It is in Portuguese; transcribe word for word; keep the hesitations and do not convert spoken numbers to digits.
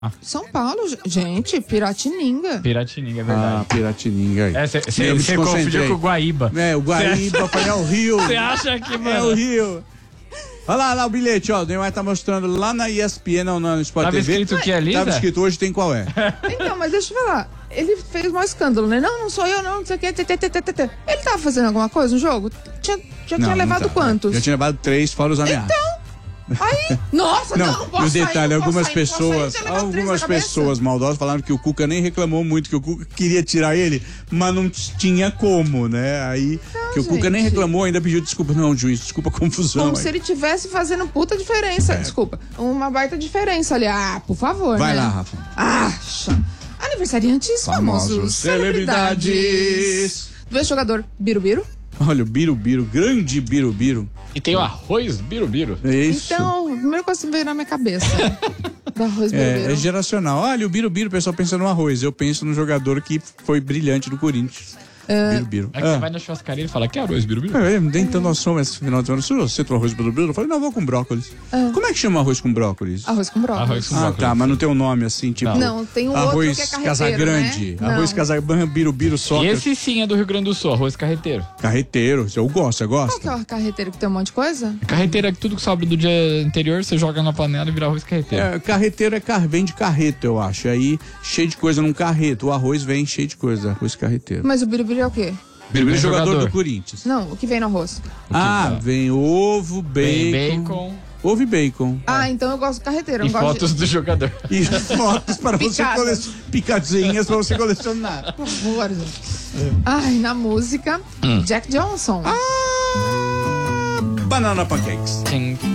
São Paulo, gente, Piratininga. Piratininga, é verdade. Ah, Piratininga aí. Você confundiu com o Guaíba. É, o Guaíba foi é o Rio. Você acha que, mano? É o Rio. Olha lá, lá o bilhete, ó. O Neymar tá mostrando lá na E S P N, não, não, no Sport Tava T V. escrito o que ali, Tava Zé? escrito, hoje tem qual é. Então, mas deixa eu falar. Ele fez o maior escândalo, né? Não, não sou eu, não, não sei o que. Tê, tê, tê, tê, tê. Ele tava fazendo alguma coisa no jogo? Tinha, já Não, tinha não levado tá. quantos? Já tinha levado três, fora os ameaças. Então, aí, nossa, não, Não, não e posso o detalhe, sair, não algumas posso sair, não pessoas, posso sair, tinha levado três algumas na cabeça. pessoas maldosas falaram que o Cuca nem reclamou muito, que o Cuca queria tirar ele, mas não tinha como, né? Aí, Não, que o Cuca gente. nem reclamou, ainda pediu desculpa. Não, juiz, desculpa a confusão. Como aí. se ele tivesse fazendo puta diferença. Desculpa, uma baita diferença ali. Ah, por favor, Vai né? lá, Rafa. Acha. Aniversariantes famosos. Famosos. Celebridades. Do ex-jogador Birubiru. Olha, o Birubiru, grande Birubiru. E tem o arroz birubiru. É isso. Então, a primeira coisa que veio na minha cabeça. Do arroz É, Birubiru. é geracional. Olha, o Birubiru, o pessoal pensa no arroz. Eu penso no jogador que foi brilhante do Corinthians. Birubiru. É que você vai na churrascaria e fala, que arroz birubiru? É, eu me dei tanto assomo esse final de semana. Se você tem arroz birubiru, eu falei, não, vou com brócolis. Como é que chama arroz com brócolis? Arroz com brócolis. Arroz com Ah, brócolis. tá, mas não tem um nome assim, tipo... Não, tem um arroz outro que é carreteiro, Casagrande, né? arroz Não. Casagrande, Birubiru, E Sócrates, esse sim é do Rio Grande do Sul, arroz carreteiro. carreteiro. Eu gosto, você Qual que gosta? é o carreteiro que tem um monte de coisa? Carreteiro é tudo que sobra do dia anterior, você joga na panela e vira arroz carreteiro. É, carreteiro é car... vem de carreto, eu acho. Aí, cheio de coisa num carreto. O arroz vem cheio de coisa, arroz carreteiro. Mas o Birubiru é o quê? Birubiru é Vem jogador, jogador. do Corinthians. Não, o que vem no arroz. Ah, vem ovo, bacon. Vem bacon Ovo e bacon. Ah, então eu gosto do carreteiro. Eu e não gosto fotos do jogador. E fotos para você Picadas. colecionar. Picadinhas para você colecionar. de... Por favor, gente. Ai, na música, Jack Johnson. Ah, banana pancakes. Tem